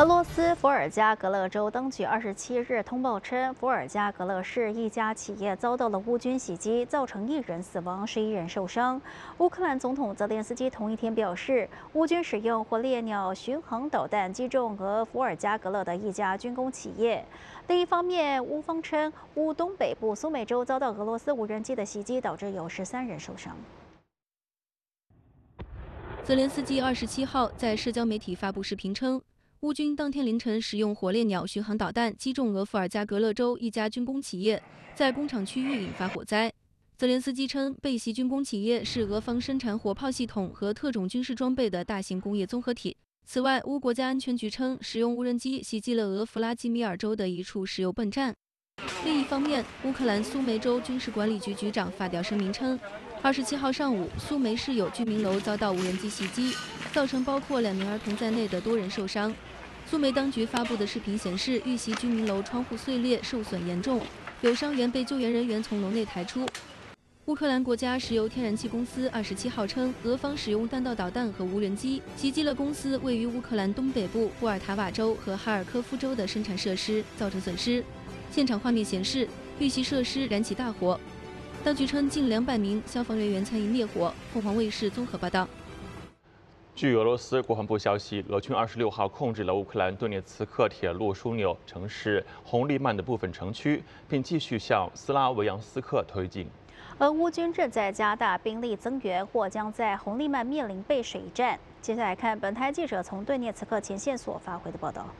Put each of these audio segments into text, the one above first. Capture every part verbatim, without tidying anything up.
俄罗斯伏尔加格勒州当局二十七日通报称，伏尔加格勒市一家企业遭到了乌军袭击，造成一人死亡，十一人受伤。乌克兰总统泽连斯基同一天表示，乌军使用火烈鸟巡航导弹击中俄伏尔加格勒的一家军工企业。另一方面，乌方称乌东北部苏美州遭到俄罗斯无人机的袭击，导致有十三人受伤。 泽连斯基二十七号在社交媒体发布视频称，乌军当天凌晨使用火烈鸟巡航导弹击中俄伏尔加格勒州一家军工企业，在工厂区域引发火灾。泽连斯基称，被袭军工企业是俄方生产火炮系统和特种军事装备的大型工业综合体。此外，乌国家安全局称，使用无人机袭击了俄弗拉基米尔州的一处石油泵站。另一方面，乌克兰苏梅州军事管理局局长发表声明称，二十七号上午，苏梅市有居民楼遭到无人机袭击，造成包括两名儿童在内的多人受伤。苏梅当局发布的视频显示，遇袭居民楼窗户碎裂，受损严重，有伤员被救援人员从楼内抬出。乌克兰国家石油天然气公司二十七号称，俄方使用弹道导弹和无人机袭击了公司位于乌克兰东北部波尔塔瓦州和哈尔科夫州的生产设施，造成损失。现场画面显示，遇袭设施燃起大火。当局称，近两百名消防人员参与灭火。凤凰卫视综合报道。 据俄罗斯国防部消息，俄军二十六号控制了乌克兰顿涅茨克铁路枢纽城市红利曼的部分城区，并继续向斯拉维扬斯克推进。 而乌军正在加大兵力增援，或将在红利曼面临背水一战。接下来看本台记者从顿涅茨克前线所发回的报道。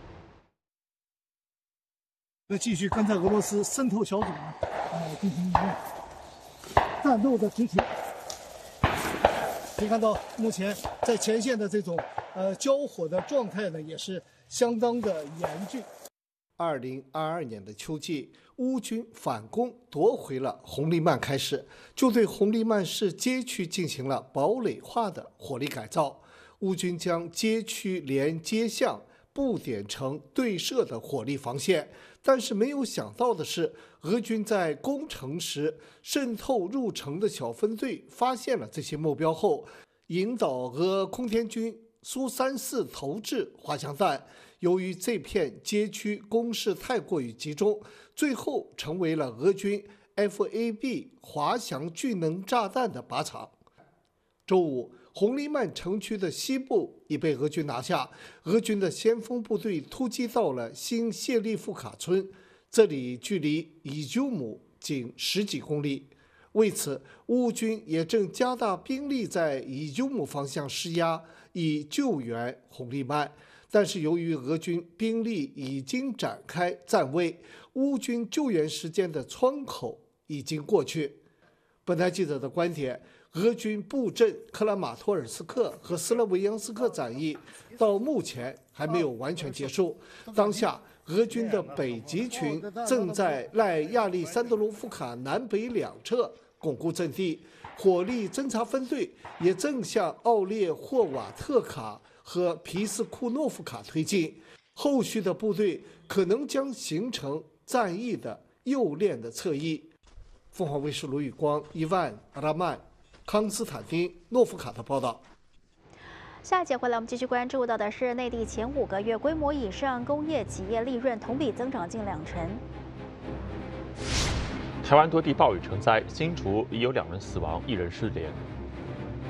那继续跟在俄罗斯渗透小组呢，呃，进行一个战斗的执行。可以看到，目前在前线的这种呃交火的状态呢，也是相当的严峻。 二零二二年的秋季，乌军反攻夺回了红利曼开始，就对红利曼市街区进行了堡垒化的火力改造。乌军将街区连街巷布点成对射的火力防线，但是没有想到的是，俄军在攻城时渗透入城的小分队发现了这些目标后，引导俄空天军苏三四投掷滑翔弹。由于这片街区攻势太过于集中，最后成为了俄军 F A B 滑翔巨能炸弹的靶场。周五，红利曼城区的西部已被俄军拿下，俄军的先锋部队突击到了新谢利夫卡村，这里距离伊久姆仅十几公里。为此，乌军也正加大兵力在伊久姆方向施压，以救援红利曼。但是由于俄军兵力已经展开站位，乌军救援时间的窗口已经过去。本台记者的观点，俄军布阵克拉马托尔斯克和斯拉维扬斯克战役到目前还没有完全结束。当下，俄军的北极群正在赖亚历山德罗夫卡南北两侧巩固阵地，火力侦察分队也正向奥列霍瓦特卡和皮斯库诺夫卡推进，后续的部队可能将形成战役的右链的侧翼。凤凰卫视卢宇光、伊万·阿拉曼、康斯坦丁、诺夫卡的报道。 下一节回来，我们继续关注到的是内地前五个月规模以上工业企业利润同比增长近两成。 台湾多地暴雨成灾，新竹已有两人死亡，一人失联。